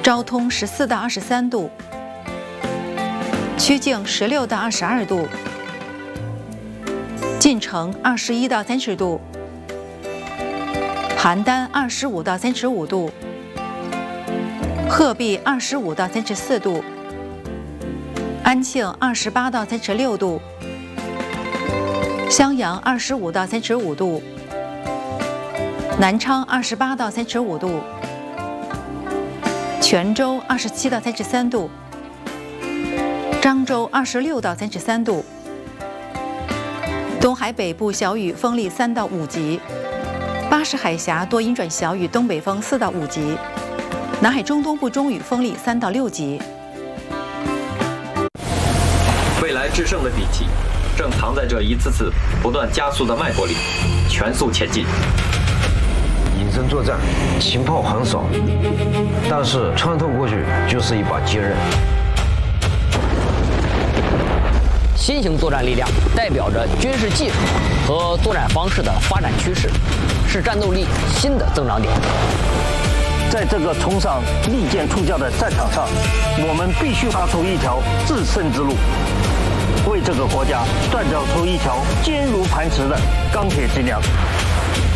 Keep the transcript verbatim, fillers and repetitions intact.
昭通十四到二十三度，曲靖十六到二十二度，晋城二十一到三十度，邯郸二十五到三十五度，鹤壁二十五到三十四度，安庆二十八到三十六度，襄阳二十五到三十五度，南昌二十八到三十五度，泉州二十七到三十三度，漳州二十六到三十三度，东海北部小雨，风力三到五级，巴士海峡多阴转小雨，东北风四到五级，南海中东部中雨，风力三到六级。 未来制胜的底气，正藏在这一次次不断加速的脉搏里，全速前进。 隐身作战，情报很少，但是穿透过去就是一把坚刃。 新型作战力量代表着军事技术和作战方式的发展趋势，是战斗力新的增长点。 在这个冲上利剑出鞘的战场上，我们必须画出一条制胜之路，为这个国家锻造出一条坚如磐石的钢铁脊梁。